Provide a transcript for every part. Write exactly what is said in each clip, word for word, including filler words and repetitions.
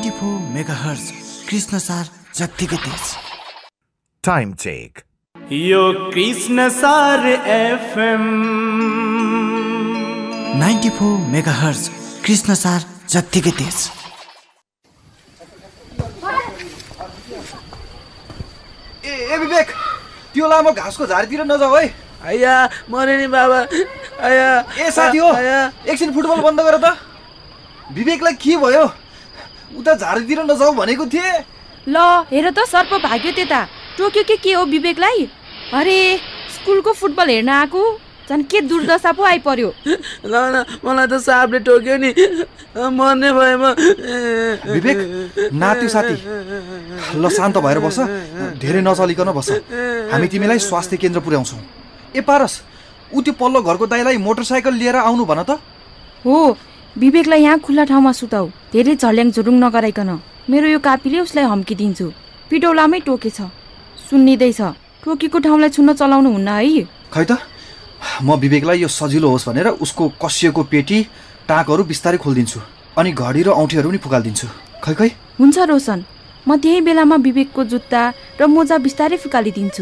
ninety-four megahertz Krishnasar जत्तिकै तेज। Time check. यो Krishnasar FM ninety-four megahertz Krishnasar जत्तिकै तेज। ए ए विवेक, त्यो लामो घाँसको झाडीतिर नजाऊ है। आया मरे नि बाबा। आया ए साथी हो, एकछिन फुटबल बन्द गर त। विवेकलाई के भयो? उता झाडीतिर नजाऊ भनेको थिए। ल हेर त सर्प भाग्यो त्यता। टोक्यो के के हो विवेकलाई? अरे स्कुलको फुटबल हेर्न आएको झन् के दुर्दशा पो आइपर्यो। ल न मलाई त सापले टोक्यो नि, मर्ने भए म। विवेक नाति साथी, ल शान्त भएर बस, धेरै नचलिकन बस। हामी तिमीलाई स्वास्थ्य केन्द्र पुर्याउँछौँ। ए पारस, ऊ त्यो पल्लो घरको दाइलाई मोटरसाइकल लिएर आउनु भन त। हो, विवेकलाई यहाँ खुल्ला ठाउँमा सुताऊ, धेरै झल्याङ झुरुङ नगराइकन। मेरो यो कापीले उसलाई हम्किदिन्छु। पिटौलामै टोकेछ, सुन्निँदैछ। टोकेको ठाउँलाई छुन्न चलाउनु हुन्न है। खै त, म विवेकलाई यो सजिलो होस् भनेर उसको कसिएको पेटी टाँकहरू बिस्तारै खोलिदिन्छु, अनि घडी र औँठीहरू पनि फुकालिदिन्छु। खै खै हुन्छ रोशन, म त्यही बेलामा विवेकको जुत्ता र मोजा बिस्तारै फुकालिदिन्छु।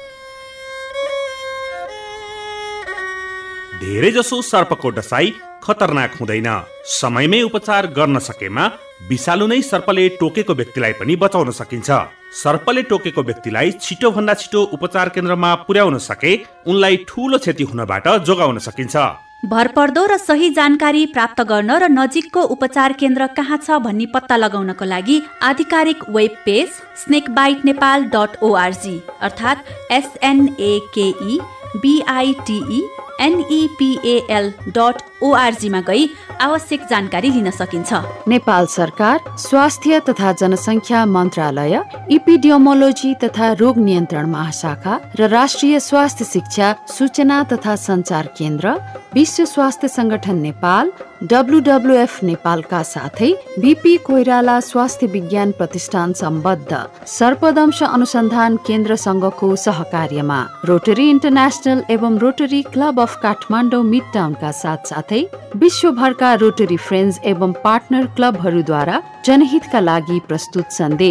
धेरै जसो सर्पको डसाई खतरनाक हुँदैन। समयमै उपचार गर्न सकेमा विषालु नै सर्पले टोकेको व्यक्तिलाई पनि बचाउन सकिन्छ। सर्पले टोकेको व्यक्तिलाई छिटो भन्दा छिटो उपचार केन्द्रमा पुर्याउन सके उनलाई ठूलो क्षति हुनबाट जोगाउन सकिन्छ। भरपर्दो र सही जानकारी प्राप्त गर्न र नजिकको उपचार केन्द्र कहाँ छ भन्ने पत्ता लगाउनको लागि आधिकारिक web page स्नेकबाइट Nepal dot ORG अर्थात् एसएनएकेई बिआइटिई एनइपिएल डट ओआरजीमा गई आवश्यक जानकारी लिन सकिन्छ। नेपाल सरकार स्वास्थ्य तथा जनसङ्ख्या मन्त्रालय, इपिडियोमोलोजी तथा रोग नियन्त्रण महाशाखा र राष्ट्रिय स्वास्थ्य शिक्षा सूचना तथा सञ्चार केन्द्र, विश्व स्वास्थ्य संगठन नेपाल, डब्लुडब्लुएफ नेपालका साथै बिपी कोइराला स्वास्थ्य विज्ञान प्रतिष्ठान सम्बद्ध सर्पदंश अनुसन्धान केन्द्र संघको सहकार्यमा रोटरी इन्टरनेसनल एवं rotary club of Kathmandu mid टाउनका साथ साथै विश्वभरका रोटरी फ्रेन्ड्स एवं पार्टनर क्लबहरूद्वारा जनहितका लागि प्रस्तुत सन्देश।